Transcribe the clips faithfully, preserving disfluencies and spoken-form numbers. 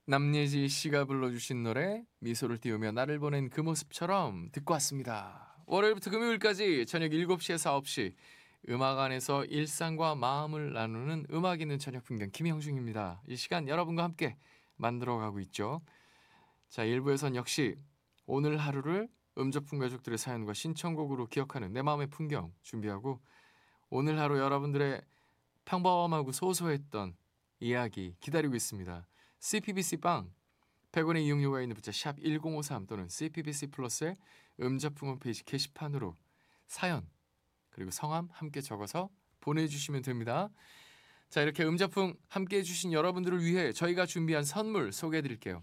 남예지 씨가 불러주신 노래 미소를 띄우며 나를 보낸 그 모습처럼 듣고 왔습니다. 월요일부터 금요일까지 저녁 일곱 시에서 아홉 시 음악 안에서 일상과 마음을 나누는 음악 있는 저녁 풍경 김형중입니다. 이 시간 여러분과 함께 만들어가고 있죠. 자, 일 부에선 역시 오늘 하루를 음저풍 가족들의 사연과 신청곡으로 기억하는 내 마음의 풍경 준비하고 오늘 하루 여러분들의 평범하고 소소했던 이야기 기다리고 있습니다. 씨피비씨 빵 백 원의 이용료가 있는 문자 샵 일공오삼 또는 씨피비씨 플러스의 음저풍 홈페이지 게시판으로 사연 그리고 성함 함께 적어서 보내주시면 됩니다. 자, 이렇게 음저풍 함께 해주신 여러분들을 위해 저희가 준비한 선물 소개해드릴게요.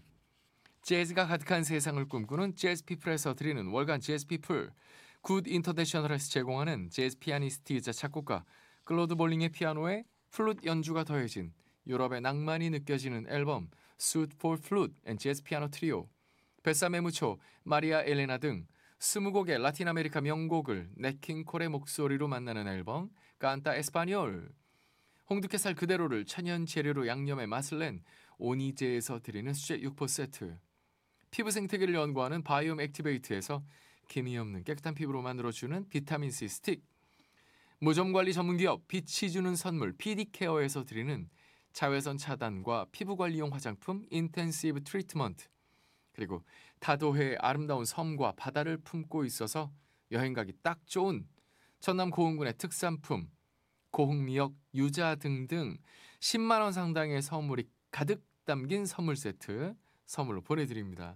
재즈가 가득한 세상을 꿈꾸는 재즈피플에서 드리는 월간 재즈피플, 굿 인터내셔널에서 제공하는 재즈 피아니스트이자 작곡가 클로드 볼링의 피아노에 플룻 연주가 더해진 유럽의 낭만이 느껴지는 앨범 Suite for Flute and Jazz Piano Trio, 뱃삼의 무초 마리아 엘레나 등 스무 곡의 라틴 아메리카 명곡을 넷킹콜의 목소리로 만나는 앨범 깐타 에스파뇰, 홍두깨살 그대로를 천연 재료로 양념해 맛을 낸 오니제에서 드리는 수제 육포 세트, 피부 생태계를 연구하는 바이옴 액티베이트에서 케미 없는 깨끗한 피부로 만들어주는 비타민C 스틱, 무좀관리 전문기업 빛이 주는 선물 피디케어에서 드리는 자외선 차단과 피부관리용 화장품 인텐시브 트리트먼트, 그리고 다도해의 아름다운 섬과 바다를 품고 있어서 여행가기 딱 좋은 전남 고흥군의 특산품 고흥미역 유자 등등 십만 원 상당의 선물이 가득 담긴 선물 세트 선물로 보내드립니다.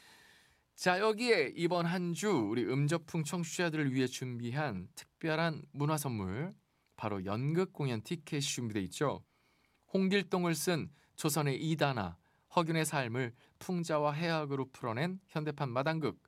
자, 여기에 이번 한 주 우리 음저풍 청취자들을 위해 준비한 특별한 문화 선물, 바로 연극 공연 티켓이 준비되어 있죠. 홍길동을 쓴 조선의 이단화, 허균의 삶을 풍자와 해학으로 풀어낸 현대판 마당극,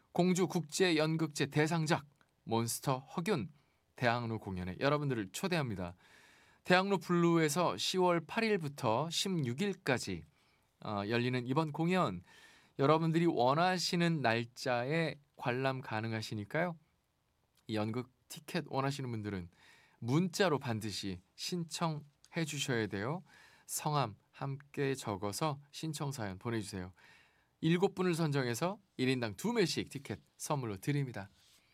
공주국제연극제 대상작 몬스터 허균 대학로 공연에 여러분들을 초대합니다. 대학로 블루에서 시월 팔일부터 십육일까지 어, 열리는 이번 공연, 여러분들이 원하시는 날짜에 관람 가능하시니까요. 이 연극 티켓 원하시는 분들은 문자로 반드시 신청해 주셔야 돼요. 성함 함께 적어서 신청 사연 보내주세요. 일곱 분을 선정해서 일 인당 두 매씩 티켓 선물로 드립니다.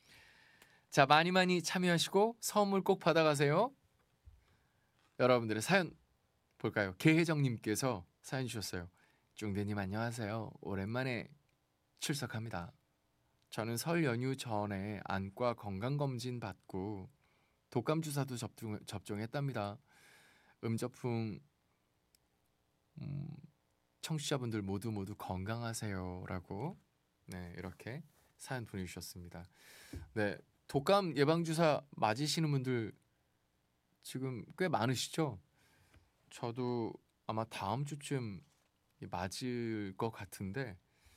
자, 많이 많이 참여하시고 선물 꼭 받아가세요. 여러분들의 사연 볼까요? 개혜정님께서 사연 주셨어요. 중대님 안녕하세요. 오랜만에 출석합니다. 저는 설 연휴 전에 안과 건강검진 받고 독감 주사도 접종, 접종했답니다. 음저풍 음, 청취자분들 모두 모두 건강하세요라고 네, 이렇게 사연 보내주셨습니다. 네, 독감 예방 주사 맞으시는 분들 지금 꽤 많으시죠? 저도 아마 다음 주쯤 맞을 것 같은데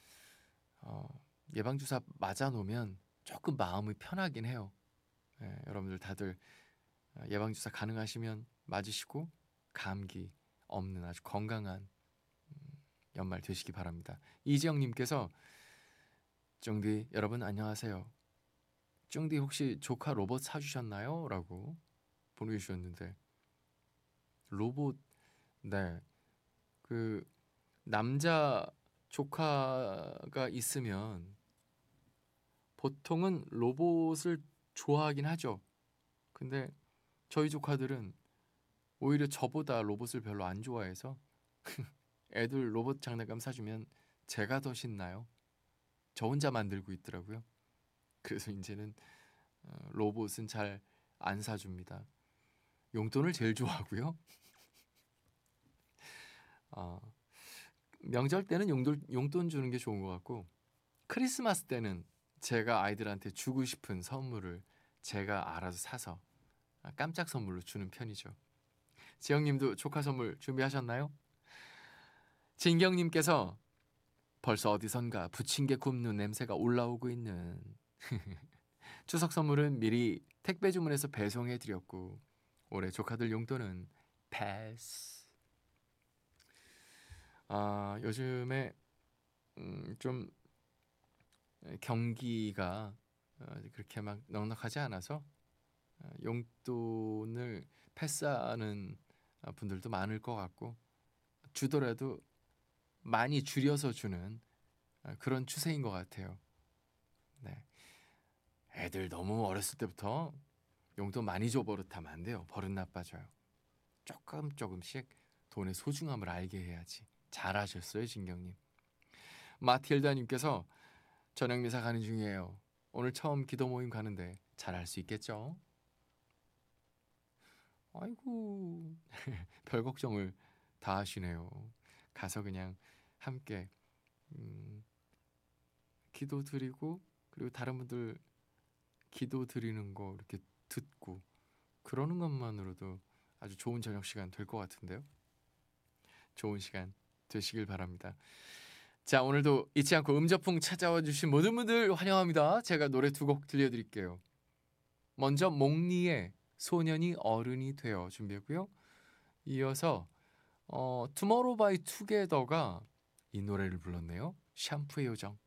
어, 예방 주사 맞아 놓으면 조금 마음이 편하긴 해요. 네, 여러분들 다들 예방 주사 가능하시면 맞으시고 감기 없는 아주 건강한 연말 되시기 바랍니다. 이지영님께서 쫑디 여러분 안녕하세요. 쫑디 혹시 조카 로봇 사주셨나요? 라고 보내주셨는데 로봇 네 그 남자 조카가 있으면 보통은 로봇을 좋아하긴 하죠. 근데 저희 조카들은 오히려 저보다 로봇을 별로 안 좋아해서 애들 로봇 장난감 사주면 제가 더 신나요. 저 혼자 만들고 있더라고요. 그래서 이제는 로봇은 잘 안 사줍니다. 용돈을 제일 좋아하고요. 어, 명절 때는 용돈, 용돈 주는 게 좋은 것 같고 크리스마스 때는 제가 아이들한테 주고 싶은 선물을 제가 알아서 사서 깜짝 선물로 주는 편이죠. 지영님도 조카 선물 준비하셨나요? 진경님께서 벌써 어디선가 부침개 굽는 냄새가 올라오고 있는 추석 선물은 미리 택배 주문해서 배송해드렸고 올해 조카들 용돈은 패스. 아, 요즘에 음, 좀 경기가 그렇게 막 넉넉하지 않아서 용돈을 패스하는 분들도 많을 것 같고 주더라도 많이 줄여서 주는 아, 그런 추세인 것 같아요. 네. 애들 너무 어렸을 때부터 용돈 많이 줘 버릇하면 안 돼요. 버릇 나빠져요. 조금 조금씩 돈의 소중함을 알게 해야지. 잘하셨어요, 진경님. 마틸다님께서 저녁 미사 가는 중이에요. 오늘 처음 기도 모임 가는데 잘할 수 있겠죠? 아이고 별 걱정을 다 하시네요. 가서 그냥 함께 음, 기도 드리고 그리고 다른 분들 기도 드리는 거 이렇게 듣고 그러는 것만으로도 아주 좋은 저녁 시간 될 것 같은데요. 좋은 시간 되시길 바랍니다. 자, 오늘도 잊지 않고 음저풍 찾아와 주신 모든 분들 환영합니다. 제가 노래 두 곡 들려드릴게요. 먼저 몽리의 소년이 어른이 되어 준비했고요. 이어서 어, 투모로우 바이 투게더가 이 노래를 불렀네요. 샴푸의 요정.